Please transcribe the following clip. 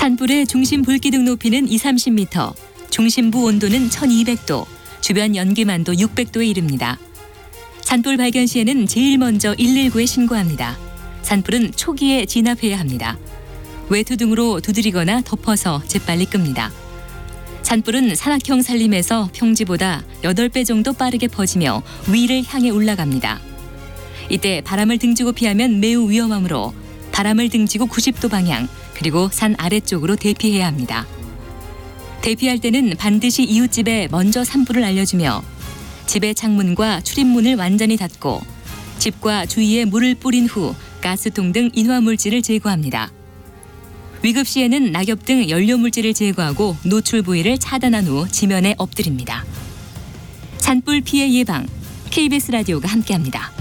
산불의 중심 불기둥 높이는 20-30m, 중심부 온도는 1200도, 주변 연기만도 600도에 이릅니다. 산불 발견 시에는 제일 먼저 119에 신고합니다. 산불은 초기에 진압해야 합니다. 외투 등으로 두드리거나 덮어서 재빨리 끕니다. 산불은 산악형 산림에서 평지보다 8배 정도 빠르게 퍼지며 위를 향해 올라갑니다. 이때 바람을 등지고 피하면 매우 위험하므로 바람을 등지고 90도 방향, 그리고 산 아래쪽으로 대피해야 합니다. 대피할 때는 반드시 이웃집에 먼저 산불을 알려주며 집의 창문과 출입문을 완전히 닫고 집과 주위에 물을 뿌린 후 가스통 등 인화물질을 제거합니다. 위급 시에는 낙엽 등 연료물질을 제거하고 노출 부위를 차단한 후 지면에 엎드립니다. 산불 피해 예방, KBS 라디오가 함께합니다.